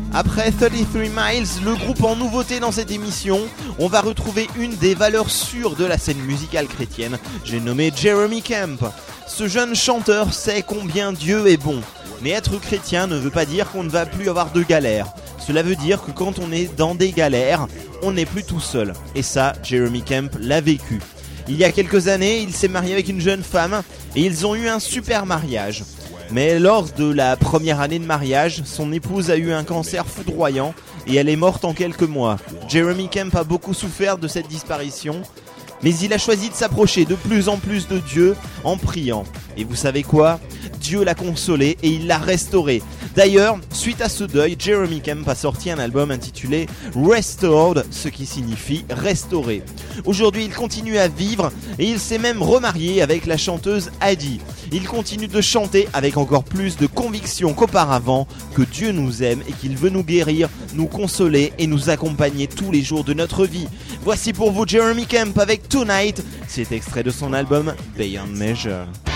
Après 33 Miles, le groupe en nouveauté dans cette émission, on va retrouver une des valeurs sûres de la scène musicale chrétienne, j'ai nommé Jeremy Camp. Ce jeune chanteur sait combien Dieu est bon, mais être chrétien ne veut pas dire qu'on ne va plus avoir de galères. Cela veut dire que quand on est dans des galères, on n'est plus tout seul. Et ça, Jeremy Camp l'a vécu. Il y a quelques années, il s'est marié avec une jeune femme et ils ont eu un super mariage. Mais lors de la première année de mariage, son épouse a eu un cancer foudroyant et elle est morte en quelques mois. Jeremy Camp a beaucoup souffert de cette disparition, mais il a choisi de s'approcher de plus en plus de Dieu en priant. Et vous savez quoi ? Dieu l'a consolé et il l'a restauré. D'ailleurs, suite à ce deuil, Jeremy Camp a sorti un album intitulé Restored, ce qui signifie restauré. Aujourd'hui, il continue à vivre et il s'est même remarié avec la chanteuse Addie. Il continue de chanter avec encore plus de conviction qu'auparavant, que Dieu nous aime et qu'il veut nous guérir, nous consoler et nous accompagner tous les jours de notre vie. Voici pour vous Jeremy Camp avec Tonight, c'est extrait de son album Beyond Measure.